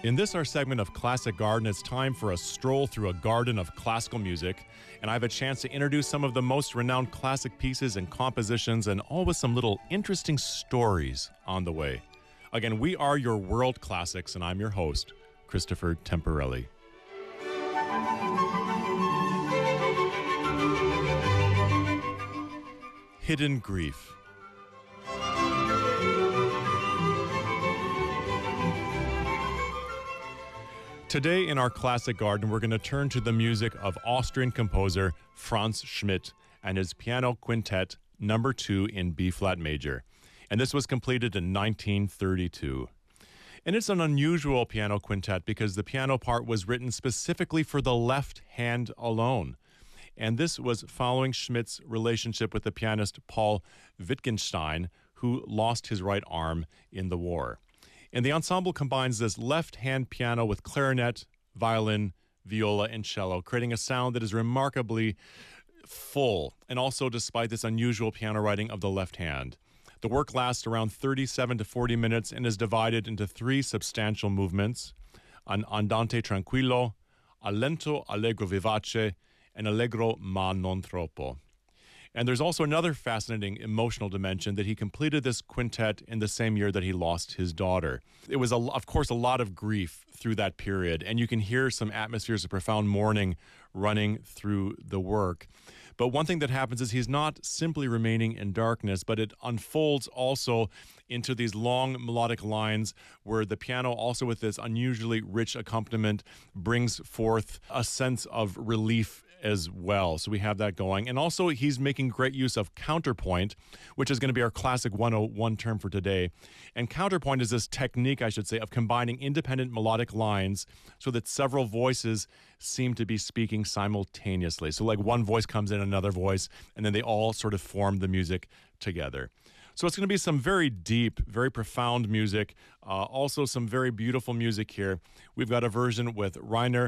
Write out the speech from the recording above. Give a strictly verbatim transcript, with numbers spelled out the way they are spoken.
In this, our segment of Classic Garden, it's time for a stroll through a garden of classical music, and I have a chance to introduce some of the most renowned classic pieces and compositions, and all with some little interesting stories on the way. Again, we are your World Classics, and I'm your host, Christopher Temporelli. Hidden Grief. Today in our Classic Garden, we're going to turn to the music of Austrian composer Franz Schmidt and his piano quintet number two in B-flat major. And this was completed in nineteen thirty-two. And it's an unusual piano quintet because the piano part was written specifically for the left hand alone. And this was following Schmidt's relationship with the pianist Paul Wittgenstein, who lost his right arm in the war. And the ensemble combines this left-hand piano with clarinet, violin, viola, and cello, creating a sound that is remarkably full, and also despite this unusual piano writing of the left hand. The work lasts around thirty-seven to forty minutes and is divided into three substantial movements: an andante tranquillo, a lento allegro vivace, and allegro ma non troppo. And there's also another fascinating emotional dimension that he completed this quintet in the same year that he lost his daughter. It was, a, of course, a lot of grief through that period, and you can hear some atmospheres of profound mourning running through the work. But one thing that happens is he's not simply remaining in darkness, but it unfolds also into these long melodic lines where the piano, also with this unusually rich accompaniment, brings forth a sense of relief as well. So we have that going. And also he's making great use of counterpoint, which is going to be our classic one oh one term for today. And counterpoint is this technique, I should say, of combining independent melodic lines so that several voices seem to be speaking simultaneously. So like one voice comes in, another voice, and then they all sort of form the music together. So it's going to be some very deep, very profound music, uh, also some very beautiful music here. We've got a version with Rainer